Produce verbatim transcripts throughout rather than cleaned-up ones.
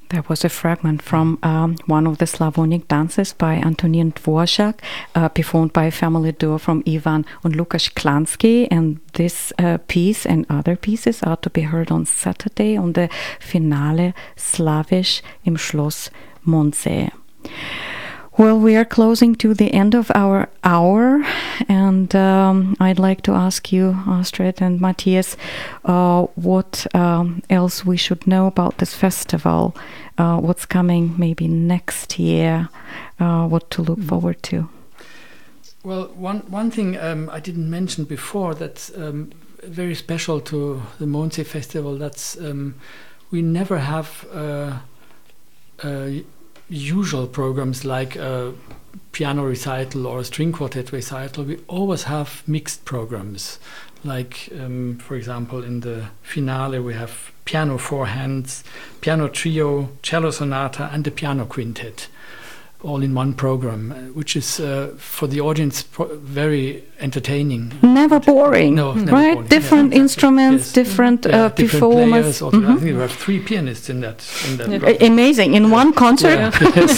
That was a fragment from um, one of the Slavonic dances by Antonín Dvořák, uh, performed by a family duo from Ivan and Lukáš Klansky. And this uh, piece and other pieces are to be heard on Saturday on the Finale Slavisch im Schloss Mondsee. Well, we are closing to the end of our hour, and um, I'd like to ask you, Astrid and Matthias, uh, what um, else we should know about this festival, uh, what's coming maybe next year, uh, what to look forward to. Well, one, one thing um, I didn't mention before that's um, very special to the Mondsee Festival, that's um, we never have uh, uh, usual programs like a piano recital or a string quartet recital. We always have mixed programs. Like, um, for example, in the finale we have piano four hands, piano trio, cello sonata, and the piano quintet, all in one program, uh, which is uh, for the audience pro- very entertaining. Never boring, no, never right? boring. Different yeah. instruments, yes. different, yeah, uh, different performers. Players also. Mm-hmm. I think we have three pianists in that. In that Yeah. program. Amazing, in yeah. one concert. Yeah. Yes.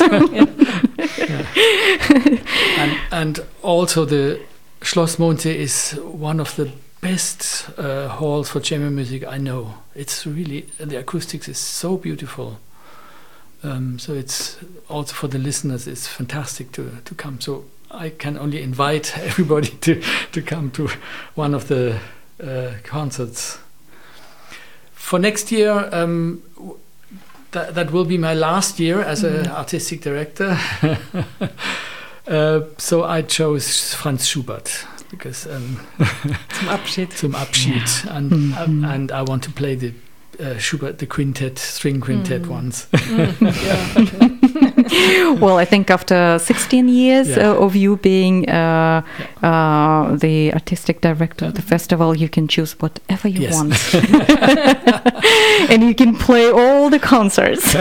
yeah. and, and also the Schloss Mondsee is one of the best uh, halls for chamber music I know. It's really, the acoustics is so beautiful. Um, so it's also for the listeners, it's fantastic to, to come. So I can only invite everybody to, to come to one of the uh, concerts. For next year, um, w- that, that will be my last year as an mm. artistic director. uh, so I chose Franz Schubert because um, zum Abschied. zum Abschied, yeah. and mm-hmm. uh, and I want to play the Uh, Schubert, the quintet, string quintet mm. ones. mm, yeah, okay. Well, I think after sixteen years yeah. uh, of you being uh, yeah. uh, the artistic director of the festival, you can choose whatever you yes. want. And you can play all the concerts.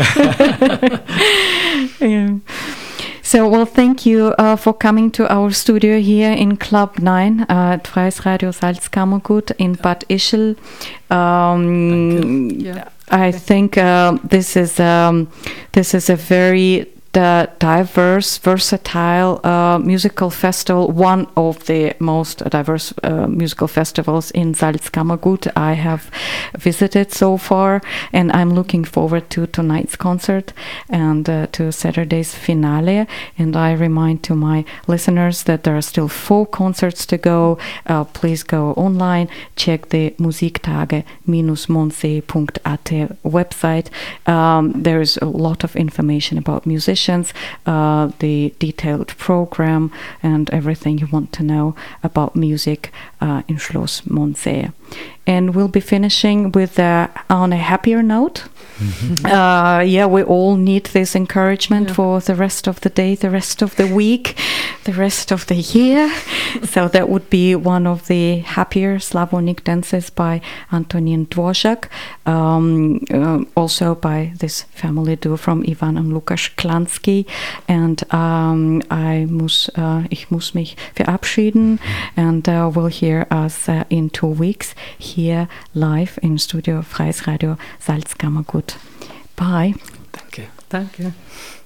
Yeah. So, well, thank you uh, for coming to our studio here in Club nine uh, at Freies Radio Salzkammergut in Bad Ischl. Um, yeah. I think uh, this is um, this is a very uh, diverse, versatile uh, musical festival, one of the most diverse uh, musical festivals in Salzkammergut I have visited so far, and I'm looking forward to tonight's concert and uh, to Saturday's finale. And I remind to my listeners that there are still four concerts to go. Uh, please go online, check the musiktage dash mondsee punkt a t website. Um, there is a lot of information about musicians, uh, the detailed program, and everything you want to know about music uh, in Schloss Mondsee. And we'll be finishing with uh, on a happier note. Mm-hmm. Uh, yeah, we all need this encouragement yeah. for the rest of the day, the rest of the week, the rest of the year. So that would be one of the happier Slavonic dances by Antonín Dvořák, um, uh, also by this family duo from Ivan and Lukáš Klansky. And um, I muss, uh, ich muss mich verabschieden, and uh, we'll hear us uh, in two weeks here live in Studio Freies Radio Salzkammergut. Bye. Danke. Danke.